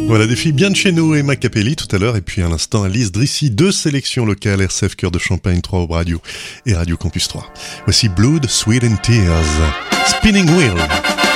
Voilà des filles bien de chez nous, Emma Capelli tout à l'heure, et puis à l'instant Alice Drissy, 2 sélections locales, RCF Cœur de Champagne 3 au radio et Radio Campus 3. Voici Blood, Sweat and Tears, Spinning Wheel.